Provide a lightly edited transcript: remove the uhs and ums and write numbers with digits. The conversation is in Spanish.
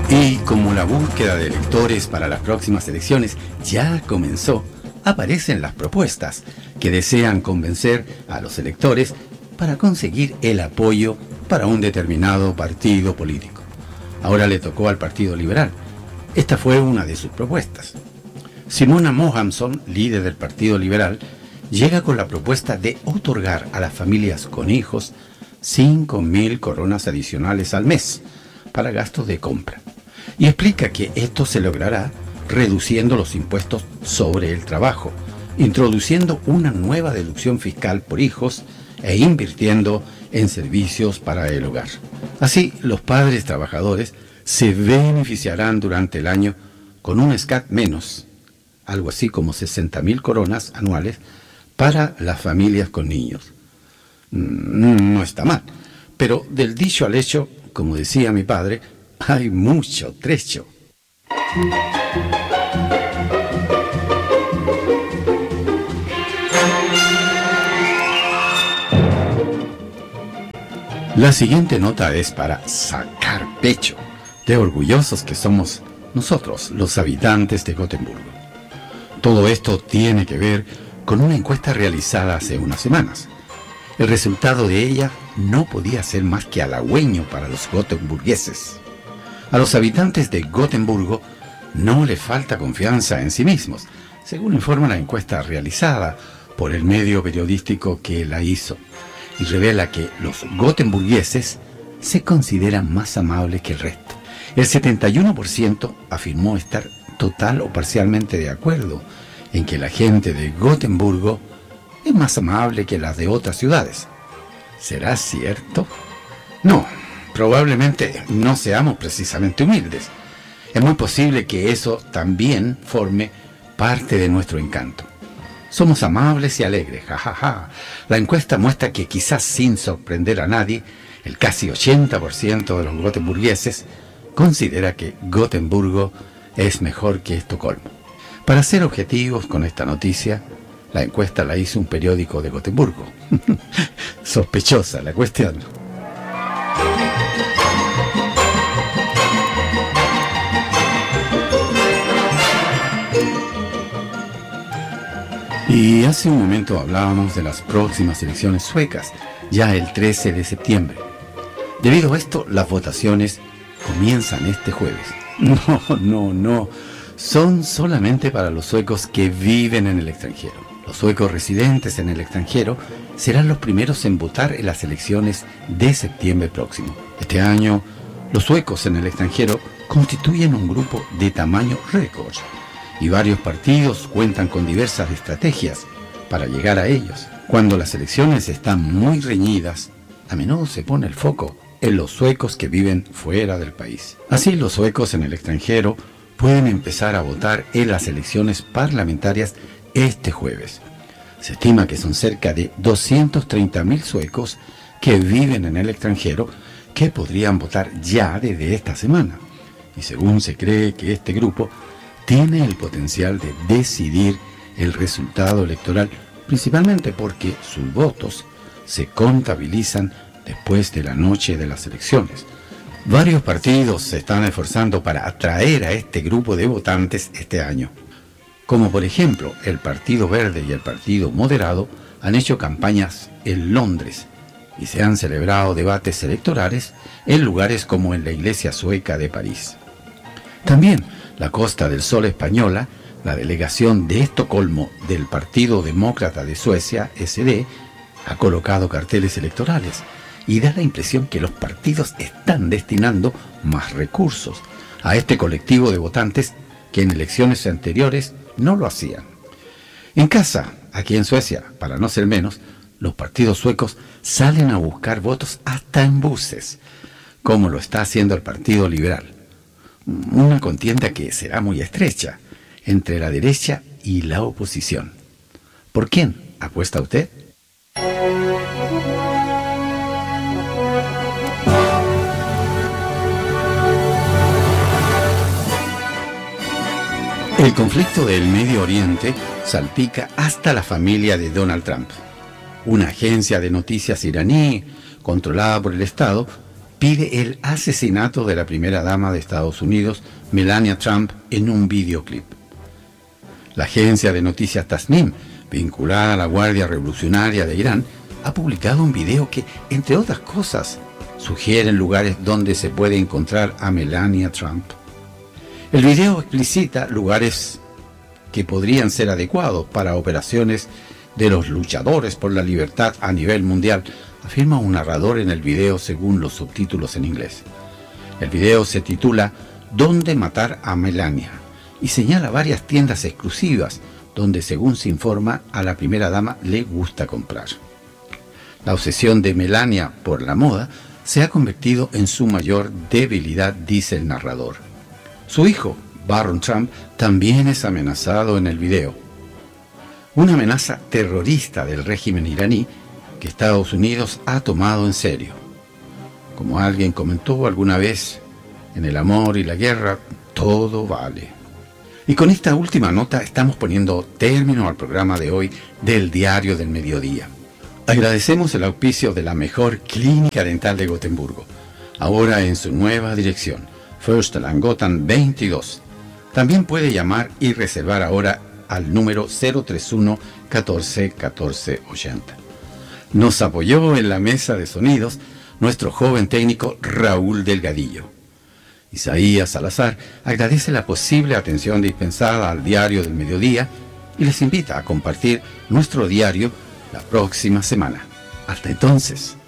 Y como la búsqueda de electores para las próximas elecciones ya comenzó, aparecen las propuestas que desean convencer a los electores para conseguir el apoyo para un determinado partido político. Ahora le tocó al Partido Liberal. Esta fue una de sus propuestas. Simona Mohamson, líder del Partido Liberal, llega con la propuesta de otorgar a las familias con hijos 5.000 coronas adicionales al mes para gastos de compra. Y explica que esto se logrará reduciendo los impuestos sobre el trabajo, introduciendo una nueva deducción fiscal por hijos e invirtiendo en servicios para el hogar. Así, los padres trabajadores se beneficiarán durante el año con un SCAT menos, algo así como 60.000 coronas anuales para las familias con niños. No está mal, pero del dicho al hecho, como decía mi padre, hay mucho trecho. La siguiente nota es para sacar pecho de orgullosos que somos nosotros, los habitantes de Gotemburgo. Todo esto tiene que ver con una encuesta realizada hace unas semanas. El resultado de ella no podía ser más que halagüeño para los gotemburgueses. A los habitantes de Gotemburgo no les falta confianza en sí mismos, según informa la encuesta realizada por el medio periodístico que la hizo, y revela que los gotemburgueses se consideran más amables que el resto. El 71% afirmó estar total o parcialmente de acuerdo en que la gente de Gotemburgo es más amable que las de otras ciudades. ¿Será cierto? No, probablemente no seamos precisamente humildes. Es muy posible que eso también forme parte de nuestro encanto. Somos amables y alegres, jajaja. La encuesta muestra que quizás sin sorprender a nadie, el casi 80% de los gotemburgueses considera que Gotemburgo es mejor que Estocolmo. Para ser objetivos con esta noticia, la encuesta la hizo un periódico de Gotemburgo. Sospechosa la cuestión. Y hace un momento hablábamos de las próximas elecciones suecas, ya el 13 de septiembre. Debido a esto, las votaciones comienzan este jueves. No, son solamente para los suecos que viven en el extranjero. Los suecos residentes en el extranjero serán los primeros en votar en las elecciones de septiembre próximo. Este año, los suecos en el extranjero constituyen un grupo de tamaño récord, y varios partidos cuentan con diversas estrategias para llegar a ellos. Cuando las elecciones están muy reñidas, a menudo se pone el foco en los suecos que viven fuera del país. Así, los suecos en el extranjero pueden empezar a votar en las elecciones parlamentarias este jueves. Se estima que son cerca de 230.000 suecos que viven en el extranjero que podrían votar ya desde esta semana. Y según se cree que este grupo tiene el potencial de decidir el resultado electoral, principalmente porque sus votos se contabilizan después de la noche de las elecciones. Varios partidos se están esforzando para atraer a este grupo de votantes este año, como por ejemplo el Partido Verde y el Partido Moderado han hecho campañas en Londres y se han celebrado debates electorales en lugares como en la Iglesia Sueca de París. También la Costa del Sol española, la delegación de Estocolmo del Partido Demócrata de Suecia, SD, ha colocado carteles electorales y da la impresión que los partidos están destinando más recursos a este colectivo de votantes que en elecciones anteriores no lo hacían. En casa, aquí en Suecia, para no ser menos, los partidos suecos salen a buscar votos hasta en buses, como lo está haciendo el Partido Liberal. Una contienda que será muy estrecha entre la derecha y la oposición. ¿Por quién apuesta usted? El conflicto del Medio Oriente salpica hasta la familia de Donald Trump. Una agencia de noticias iraní, controlada por el Estado, pide el asesinato de la primera dama de Estados Unidos, Melania Trump, en un videoclip. La agencia de noticias Tasnim, vinculada a la Guardia Revolucionaria de Irán, ha publicado un video que, entre otras cosas, sugiere lugares donde se puede encontrar a Melania Trump. El video explicita lugares que podrían ser adecuados para operaciones de los luchadores por la libertad a nivel mundial, afirma un narrador en el video según los subtítulos en inglés. El video se titula ¿Dónde matar a Melania? Y señala varias tiendas exclusivas donde, según se informa, a la primera dama le gusta comprar. La obsesión de Melania por la moda se ha convertido en su mayor debilidad, dice el narrador. Su hijo, Barron Trump, también es amenazado en el video. Una amenaza terrorista del régimen iraní que Estados Unidos ha tomado en serio. Como alguien comentó alguna vez, en el amor y la guerra todo vale. Y con esta última nota estamos poniendo término al programa de hoy del Diario del Mediodía. Agradecemos el auspicio de la mejor clínica dental de Gotemburgo, ahora en su nueva dirección, Förstalanggatan 22. También puede llamar y reservar ahora al número 031 14 14 80. Nos apoyó en la mesa de sonidos nuestro joven técnico Raúl Delgadillo. Isaías Salazar agradece la posible atención dispensada al Diario del Mediodía y les invita a compartir nuestro diario la próxima semana. Hasta entonces.